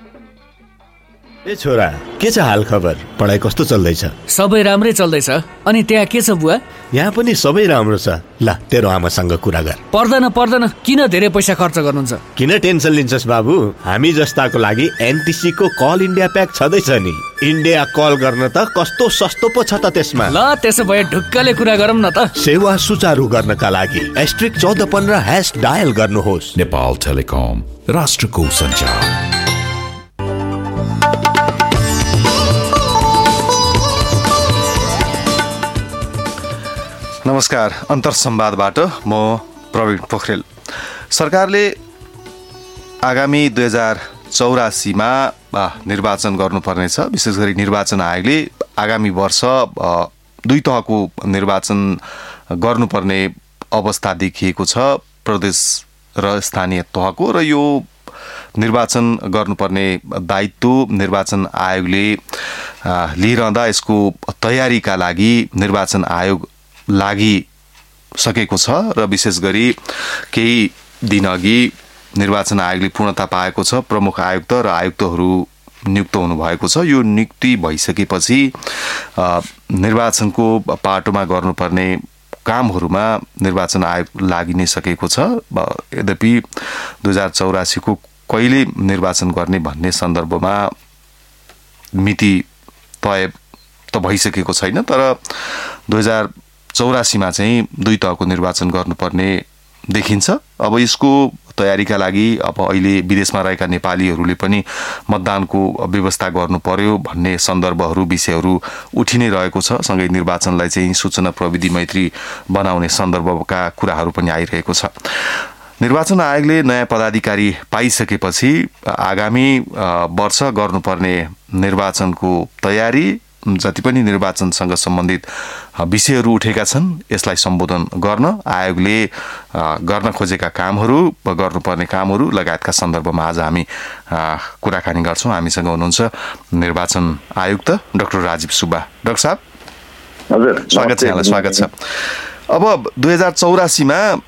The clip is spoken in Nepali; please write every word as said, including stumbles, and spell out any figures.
ए छोरा, के छ हाल खबर? पढाइ कस्तो चल्दैछ? सबै राम्रै चल्दैछ। अनि त्यहाँ के छ बुवा? यहाँ पनि सबै राम्रो छ। ल तेरो आमासँग कुरा गर। पर्दैन पर्दैन, किन धेरै पैसा खर्च गर्नुहुन्छ? किन टेन्सन लिन्छस् बाबु? हामी जस्ताको लागि एनटिसी को कल इन्डिया प्याक छँदैछ नि। इन्डिया कल गर्न त कस्तो सस्तो पो छ त त्यसमा। ल त्यसो भए ढुक्कले कुरा गरौँ न त। सेवा सुचारू गर्नका लागि एस्ट्रिक चौध पन्ध्र ह्यास डायल गर्नुहोस्। नेपाल टेलिकम, राष्ट्रको सञ्चार। नमस्कार, अन्तर संवादबाट म प्रवीण पोखरेल। सरकारले आगामी दुई हजार चौरासीमा निर्वाचन गर्नुपर्नेछ। विशेष गरी निर्वाचन आयोगले आगामी वर्ष दुई तहको निर्वाचन गर्नुपर्ने अवस्था देखिएको छ, प्रदेश र स्थानीय तहको। र यो निर्वाचन गर्नुपर्ने दायित्व निर्वाचन आयोगले लिइरहँदा यसको तयारीका लागि निर्वाचन आयोग लागि सकेको छ। र विशेष गरी केही दिन अघि निर्वाचन आयोगले पूर्णता पाएको छ। प्रमुख आयुक्त र आयुक्तहरू नियुक्त हुनुभएको छ। यो नियुक्ति भइसकेपछि निर्वाचनको पाटोमा गर्नुपर्ने कामहरूमा निर्वाचन आयोग लागि नै सकेको छ। यद्यपि दुई हजार चौरासीको कहिले निर्वाचन गर्ने भन्ने सन्दर्भमा मिति तय त भइसकेको छैन, तर दुई हजार चौरासीमा चाहिँ दुई तहको निर्वाचन गर्नुपर्ने देखिन्छ। अब यसको तयारीका लागि अब अहिले विदेशमा रहेका नेपालीहरूले पनि मतदानको व्यवस्था गर्नु पर्यो भन्ने सन्दर्भहरू विषयहरू उठि नै रहेको छ। सँगै निर्वाचनलाई चाहिँ सूचना प्रविधि मैत्री बनाउने सन्दर्भका कुराहरू पनि आइरहेको छ। निर्वाचन आयोगले नयाँ पदाधिकारी पाइसकेपछि आगामी वर्ष गर्नुपर्ने निर्वाचनको तयारी, जति पनि निर्वाचनसँग सम्बन्धित विषयहरू उठेका छन् यसलाई सम्बोधन गर्न आयोगले गर्न खोजेका कामहरू, गर्नुपर्ने कामहरू लगायतका सन्दर्भमा आज हामी कुराकानी गर्छौँ। हामीसँग हुनुहुन्छ निर्वाचन आयुक्त डाक्टर राजीव सुब्बा। डाक्टर साहब, हजुर, स्वागत छ। यहाँलाई स्वागत छ। अब दुई हजार चौरासीमा